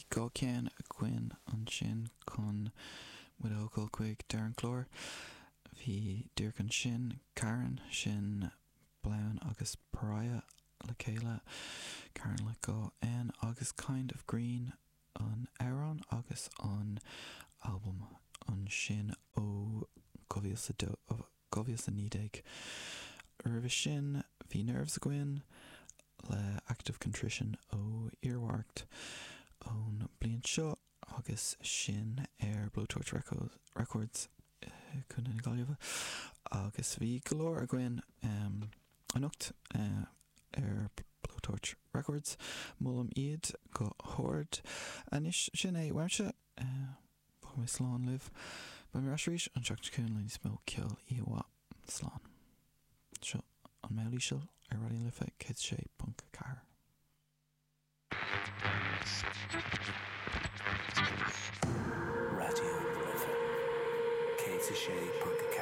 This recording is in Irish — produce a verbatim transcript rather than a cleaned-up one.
gá cean a gcuin an sin chun muideogal chuig Darren Clór. Bhí dúrcan sin Karen sin Blaun agus Pariah le chéile, Karen le go N agus Kind of Green an Aaron agus an album an sin ó gohíos a nídeig. Rubh sin bhí Nerves a gcuin le Active Contrition ó Earmarked ón bliain seo agus sin ar Blowtorch Records chun in Gaillimh agus bhí golóir a gcuin um, anocht uh, ar Blowtorch Records mollam iad go Horde anis sin é weimse bach mé slán liv ba mé rasrís an seach cún lein smó ceol iwa slán seo an meilí seo ar radio'n lifa cé sé punt car. Radio Lifa cé sé punt